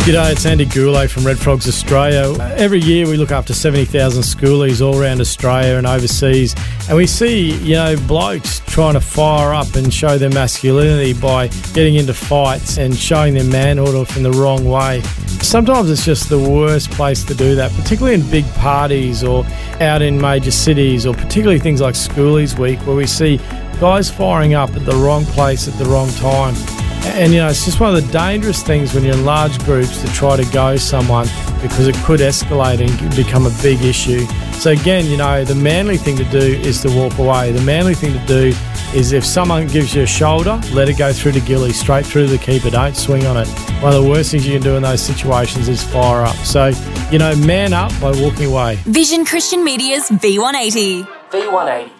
G'day, it's Andy Goulet from Red Frogs Australia. Every year we look after 70,000 schoolies all around Australia and overseas, and we see, blokes trying to fire up and show their masculinity by getting into fights and showing their manhood off in the wrong way. Sometimes it's just the worst place to do that, particularly in big parties or out in major cities, or particularly things like Schoolies Week, where we see guys firing up at the wrong place at the wrong time. And, it's just one of the dangerous things when you're in large groups to try to go someone, because it could escalate and become a big issue. So again, the manly thing to do is to walk away. The manly thing to do is, if someone gives you a shoulder, let it go through to Gilly, straight through to the keeper. Don't swing on it. One of the worst things you can do in those situations is fire up. So, man up by walking away. Vision Christian Media's V180. V180.